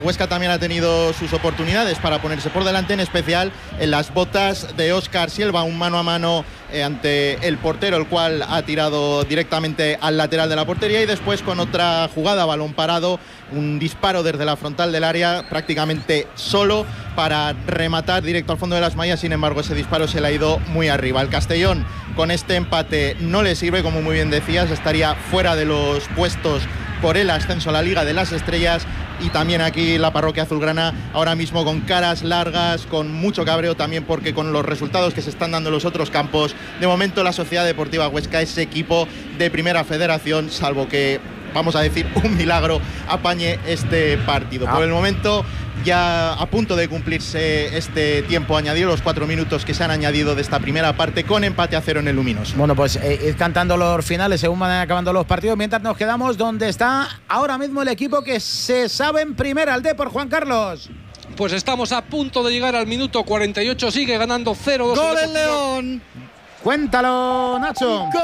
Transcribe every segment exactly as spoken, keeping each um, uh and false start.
Huesca también ha tenido sus oportunidades para ponerse por delante, en especial en las botas de Óscar Silva, un mano a mano eh, ante el portero, el cual ha tirado directamente al lateral de la portería, y después con otra jugada, balón parado, un disparo desde la frontal del área, prácticamente solo para rematar directo al fondo de las mallas. Sin embargo, ese disparo se le ha ido muy arriba. El Castellón con este empate no le sirve, como muy bien decías, estaría fuera de los puestos por el ascenso a la Liga de las Estrellas. Y también aquí la parroquia azulgrana ahora mismo con caras largas, con mucho cabreo también, porque con los resultados que se están dando en los otros campos, de momento la Sociedad Deportiva Huesca es equipo de Primera Federación, salvo que, vamos a decir, un milagro apañe este partido. Ah. Por el momento, ya a punto de cumplirse este tiempo añadido, los cuatro minutos que se han añadido de esta primera parte, con empate a cero en el Luminoso. Bueno, pues eh, ir cantando los finales según van acabando los partidos, mientras nos quedamos donde está ahora mismo el equipo que se sabe en primera, el Depor, Juan Carlos. Pues estamos a punto de llegar al minuto cuarenta y ocho, sigue ganando cero dos. ¡Gol el León! Cuéntalo, Nacho. ¡Gol!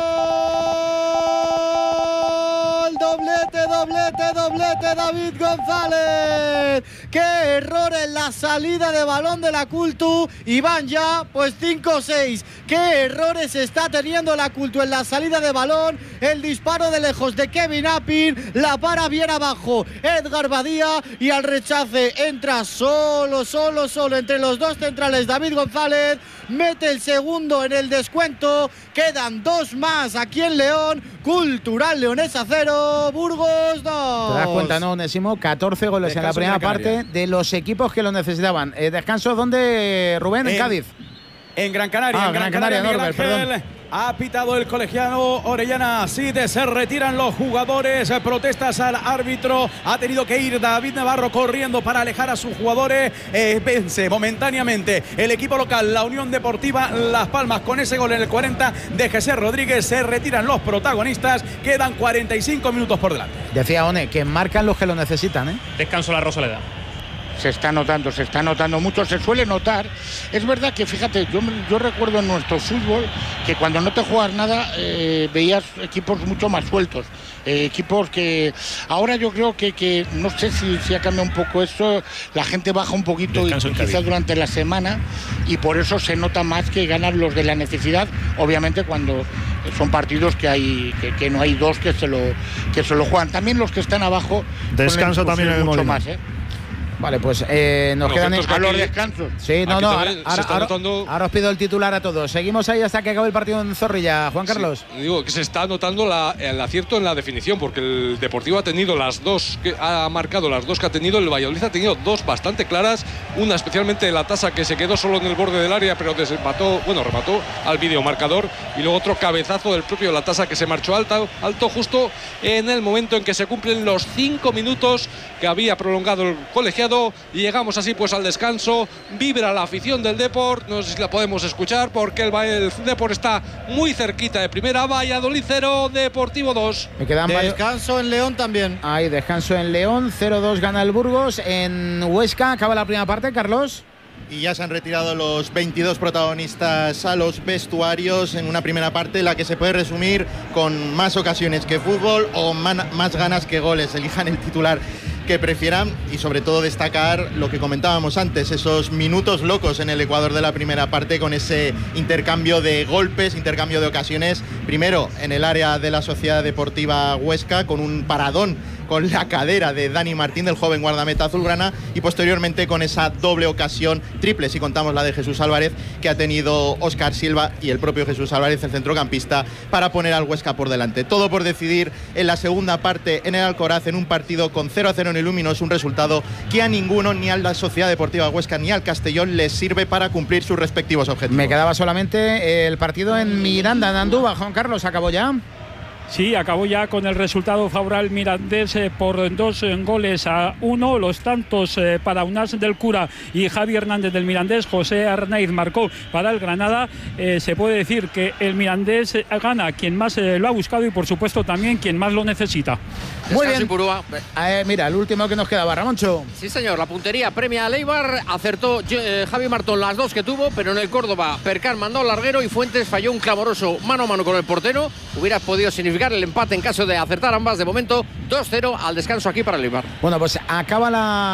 Doblete, doblete, doblete, David González. ¡Qué error en la salida de balón de la Cultu! Y van ya, pues cinco seis. ¡Qué errores está teniendo la Cultu en la salida de balón! El disparo de lejos de Kevin Appin, la para bien abajo Edgar Badía, y al rechace entra solo, solo, solo entre los dos centrales David González. Mete el segundo en el descuento. Quedan dos más aquí en León. Cultural Leonesa cero, Burgos dos. ¿Te das cuenta, no, Onésimo? catorce goles descanso en la primera parte de los equipos que lo necesitaban. Eh, ¿Descanso dónde, Rubén? En, en Cádiz. En Gran Canaria. Ah, en Gran, Gran Canaria, Canaria Norbert, perdón. Ha pitado el colegiado Orellana. Cid, se retiran los jugadores. Protestas al árbitro. Ha tenido que ir David Navarro corriendo para alejar a sus jugadores. Eh, vence momentáneamente el equipo local, la Unión Deportiva Las Palmas, con ese gol en el cuarenta de Jesús Rodríguez. Se retiran los protagonistas. Quedan cuarenta y cinco minutos por delante. Decía One que marcan los que lo necesitan, ¿eh? Descanso la Rosaleda. Se está notando, se está notando mucho, se suele notar. Es verdad que, fíjate, yo, yo recuerdo en nuestro fútbol que cuando no te juegas nada eh, veías equipos mucho más sueltos, eh, equipos que ahora yo creo que, que no sé si, si ha cambiado un poco eso, la gente baja un poquito y, quizás durante la semana, y por eso se nota más que ganan los de la necesidad, obviamente cuando son partidos que hay que, que no hay dos que se lo que se lo juegan. También los que están abajo descanso también en el mucho Molino. más, ¿eh? Vale, pues eh, nos bueno, quedan a los descansos. Sí, no, no, ahora, también, ahora, ahora, notando... ahora os pido el titular a todos. Seguimos ahí hasta que acabe el partido en Zorrilla, Juan Carlos. Sí, digo que se está notando la, el acierto en la definición, porque el Deportivo ha tenido las dos, que ha marcado las dos que ha tenido, el Valladolid ha tenido dos bastante claras, una especialmente la Tasa, que se quedó solo en el borde del área, pero desempató, bueno, remató al videomarcador, y luego otro cabezazo del propio La Tasa, que se marchó alto, alto justo en el momento en que se cumplen los cinco minutos que había prolongado el colegiado, y llegamos así pues al descanso. Vibra la afición del Depor, no sé si la podemos escuchar, porque el, el Depor está muy cerquita de primera. Valladolid cero, Deportivo dos. Me quedan descanso en León también. Hay descanso en León, cero dos gana el Burgos. En Huesca acaba la primera parte, Carlos. Y ya se han retirado los veintidós protagonistas a los vestuarios en una primera parte, la que se puede resumir con más ocasiones que fútbol o man, más ganas que goles. Elijan el titular que prefieran, y sobre todo destacar lo que comentábamos antes, esos minutos locos en el Ecuador de la primera parte, con ese intercambio de golpes, intercambio de ocasiones, primero en el área de la Sociedad Deportiva Huesca, con un paradón con la cadera de Dani Martín, del joven guardameta azulgrana, y posteriormente con esa doble ocasión, triple si contamos la de Jesús Álvarez, que ha tenido Óscar Silva y el propio Jesús Álvarez, el centrocampista, para poner al Huesca por delante. Todo por decidir en la segunda parte en el Alcoraz, en un partido con cero a cero en el Luminoso, un resultado que a ninguno, ni a la Sociedad Deportiva Huesca ni al Castellón, les sirve para cumplir sus respectivos objetivos. Me quedaba solamente el partido en Miranda, en Andúba. Juan Carlos, ¿acabó ya? Sí, acabó ya con el resultado favorable Mirandés eh, por dos eh, goles a uno. Los tantos eh, para Unas del Cura y Javi Hernández del Mirandés. José Arnaiz marcó para el Granada. Eh, se puede decir que el Mirandés eh, gana quien más eh, lo ha buscado, y por supuesto también quien más lo necesita. Muy bien. Eh, mira, el último que nos quedaba, Ramoncho. Sí, señor, la puntería premia a Leibar. Acertó eh, Javi Martón las dos que tuvo, pero en el Córdoba Percar mandó al larguero y Fuentes falló un clamoroso mano a mano con el portero. Hubiera podido significar significar el empate en caso de acertar ambas. De momento, dos cero al descanso aquí para el Eibar. Bueno, pues acaba la